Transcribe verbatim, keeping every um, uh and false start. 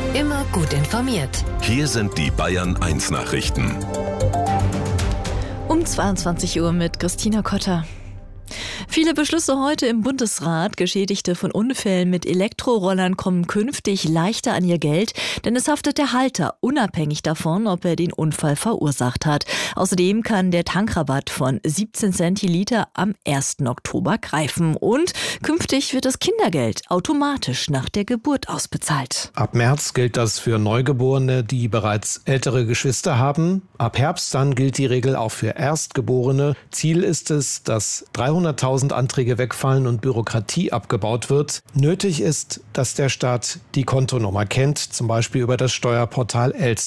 Immer gut informiert. Hier sind die Bayern eins Nachrichten. Um zweiundzwanzig Uhr mit Christina Kotter. Viele Beschlüsse heute im Bundesrat. Geschädigte von Unfällen mit Elektrorollern kommen künftig leichter an ihr Geld, denn es haftet der Halter, unabhängig davon, ob er den Unfall verursacht hat. Außerdem kann der Tankrabatt von siebzehn Cent je Liter am ersten Oktober greifen. Und künftig wird das Kindergeld automatisch nach der Geburt ausbezahlt. Ab März gilt das für Neugeborene, die bereits ältere Geschwister haben. Ab Herbst dann gilt die Regel auch für Erstgeborene. Ziel ist es, dass dreihunderttausend Anträge wegfallen und Bürokratie abgebaut wird. Nötig ist, dass der Staat die Kontonummer kennt, zum Beispiel über das Steuerportal Elster.